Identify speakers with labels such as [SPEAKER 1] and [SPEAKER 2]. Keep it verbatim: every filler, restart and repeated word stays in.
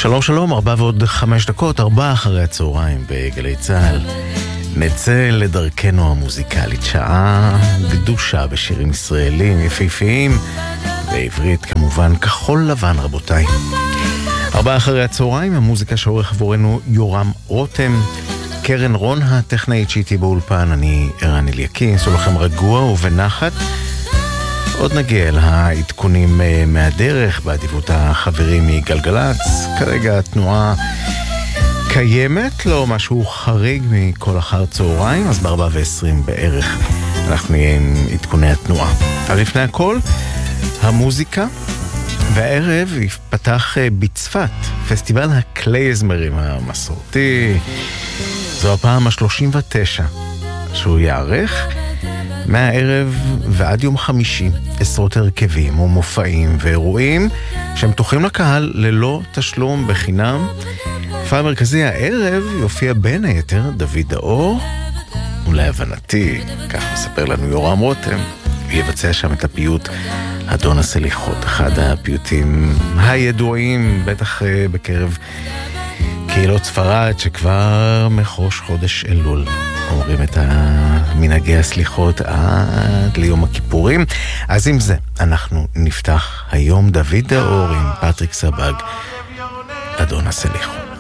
[SPEAKER 1] שלום שלום, ארבע ועוד חמש דקות, ארבע אחרי הצהריים בגלי צהל. נצא לדרכנו המוזיקלית, שעה גדושה בשירים ישראלים יפהפיים, בעברית כמובן כחול לבן רבותיי. ארבע אחרי הצהריים, המוזיקה שעורך עבורנו יורם רותם, קרן רון הטכנאית שאיתי באולפן, אני ערן אליקים, עשו לכם רגוע ובנחת. עוד נגיע אל העדכונים מהדרך, באדיבות החברים מגלגלץ. כרגע התנועה קיימת, לא משהו חריג מכל אחר צהריים, אז ב-ארבע ועשרים בערך אנחנו נהיה עם עדכוני התנועה. אבל לפני הכל, המוזיקה, והערב יפתח בצפת פסטיבל הקלייזמרים המסורתי. זו הפעם ה-שלושים ותשע שהוא יערך מהערב ועד יום חמישי, עשרות הרכבים ומופעים ואירועים שהם פתוחים לקהל ללא תשלום בחינם. מופע המרכזי הערב יופיע בין היתר דוד דאור, ולהבנתי, כך מספר לנו יורם רותם, ויבצע שם את הפיוט אדון הסליחות, אחד הפיוטים הידועים בטח בקרב קהילות ספרד שכבר מחוש חודש אלול אומרים את מנהגי הסליחות עד ליום הכיפורים. אז עם זה אנחנו נפתח היום דוד דאור עם פטריק סבג, אדון הסליחות.